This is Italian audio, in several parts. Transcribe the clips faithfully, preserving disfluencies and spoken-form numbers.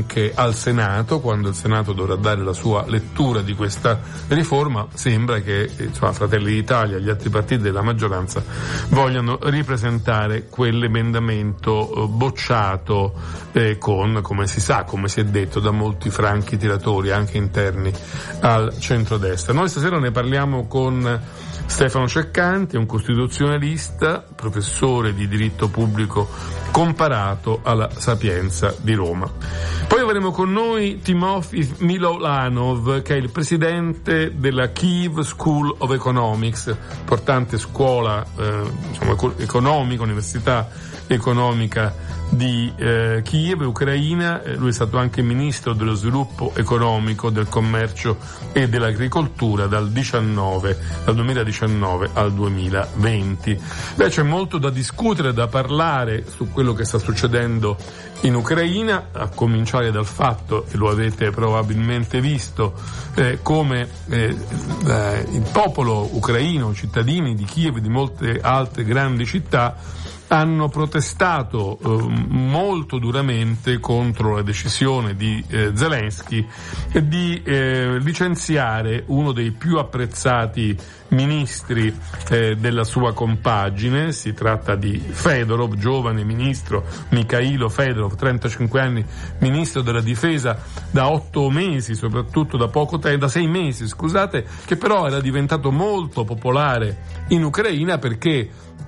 anche al Senato, quando il Senato dovrà dare la sua lettura di questa riforma. Sembra che insomma, Fratelli d'Italia e gli altri partiti della maggioranza vogliano ripresentare quell'emendamento eh, bocciato eh, con, come si sa, come si è detto, da molti franchi tiratori anche interni al centrodestra. Noi stasera ne parliamo con Stefano Ceccanti, un costituzionalista, professore di diritto pubblico comparato alla Sapienza di Roma. Poi avremo con noi Timofey Milovanov, che è il presidente della Kyiv School of Economics, importante scuola eh, diciamo, economica, università economica di eh, Kiev, Ucraina. Eh, lui è stato anche ministro dello sviluppo economico, del commercio e dell'agricoltura dal diciannove, dal duemiladiciannove al duemilaventi. Beh, c'è molto da discutere, da parlare su quello che sta succedendo in Ucraina, a cominciare dal fatto, e lo avete probabilmente visto, eh, come eh, eh, il popolo ucraino, cittadini di Kiev e di molte altre grandi città, hanno protestato eh, molto duramente contro la decisione di eh, Zelensky di eh, licenziare uno dei più apprezzati ministri eh, della sua compagine. Si tratta di Fedorov, giovane ministro, Mikhailo Fedorov, trentacinque anni, ministro della difesa da otto mesi, soprattutto da poco tempo, da sei mesi, scusate, che però era diventato molto popolare in Ucraina perché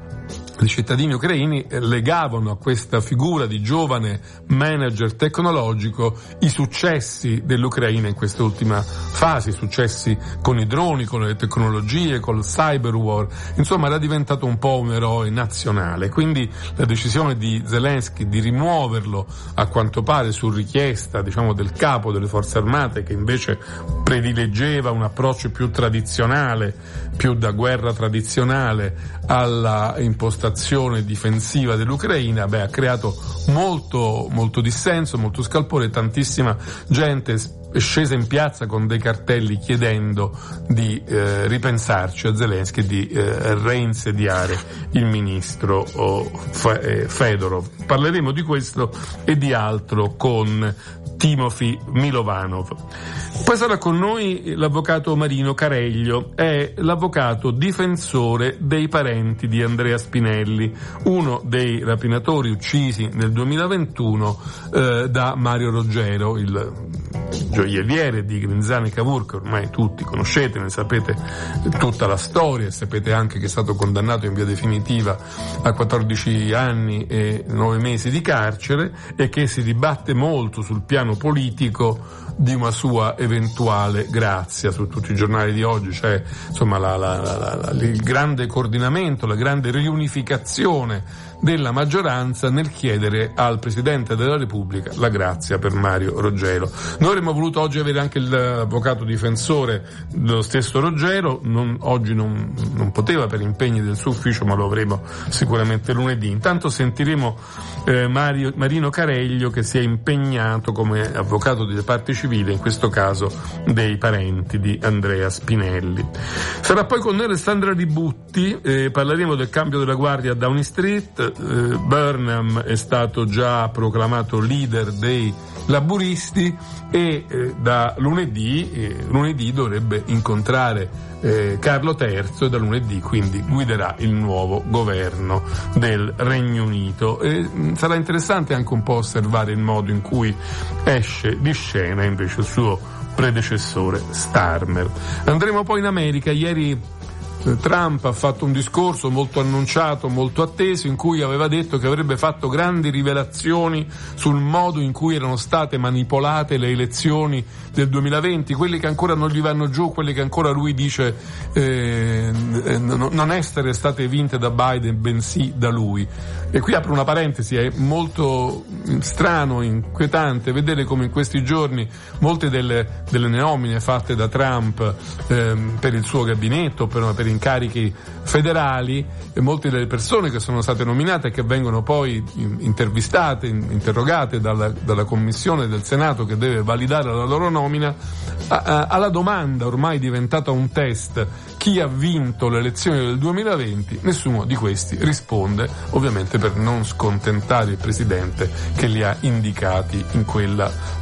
i cittadini ucraini legavano a questa figura di giovane manager tecnologico i successi dell'Ucraina in questa ultima fase, i successi con i droni, con le tecnologie, con il cyber war. Insomma, era diventato un po' un eroe nazionale. Quindi la decisione di Zelensky di rimuoverlo, a quanto pare su richiesta, diciamo, del capo delle forze armate, che invece predileggeva un approccio più tradizionale, più da guerra tradizionale, alla impostazione difensiva dell'Ucraina, beh, ha creato molto molto dissenso, molto scalpore, tantissima gente è scesa in piazza con dei cartelli chiedendo di eh, ripensarci a Zelensky e di eh, reinsediare il ministro oh, Fedorov. Parleremo di questo e di altro con Timofey Milovanov. Poi sarà con noi l'avvocato Marino Careglio, è l'avvocato difensore dei parenti di Andrea Spinelli, uno dei rapinatori uccisi nel duemilaventuno eh, da Mario Roggero, il gioielliere di Grinzane Cavour, che ormai tutti conoscete, ne sapete tutta la storia, e sapete anche che è stato condannato in via definitiva a quattordici anni e nove mesi di carcere, e che si dibatte molto sul piano politico di una sua eventuale grazia. Su tutti i giornali di oggi c'è insomma la, la, la, la, il grande coordinamento, la grande riunificazione della maggioranza nel chiedere al Presidente della Repubblica la grazia per Mario Roggero. Noi avremmo voluto oggi avere anche l'avvocato difensore dello stesso Roggero, non, oggi non, non poteva per impegni del suo ufficio, ma lo avremo sicuramente lunedì. Intanto sentiremo eh, Mario, Marino Careglio, che si è impegnato come avvocato delle parti civili, in questo caso dei parenti di Andrea Spinelli. Sarà poi con noi Alessandra Ributti, eh, parleremo del cambio della guardia a Downing Street. eh, Burnham è stato già proclamato leader dei laburisti e eh, da lunedì, eh, lunedì dovrebbe incontrare eh, Carlo terzo, e da lunedì quindi guiderà il nuovo governo del Regno Unito. E, mh, sarà interessante anche un po' osservare il modo in cui esce di scena invece il suo predecessore Starmer. Andremo poi in America. Ieri Trump ha fatto un discorso molto annunciato, molto atteso, in cui aveva detto che avrebbe fatto grandi rivelazioni sul modo in cui erano state manipolate le elezioni del duemilaventi, quelle che ancora non gli vanno giù, quelle che ancora lui dice eh, non essere state vinte da Biden, bensì da lui. E qui apro una parentesi, è molto strano, inquietante vedere come in questi giorni molte delle, delle nomine fatte da Trump eh, per il suo gabinetto, per, per incarichi federali, e molte delle persone che sono state nominate e che vengono poi intervistate, interrogate dalla, dalla commissione del Senato che deve validare la loro nomina, a, a, alla domanda ormai diventata un test: chi ha vinto le elezioni del duemilaventi? Nessuno di questi risponde, ovviamente per non scontentare il presidente che li ha indicati in quella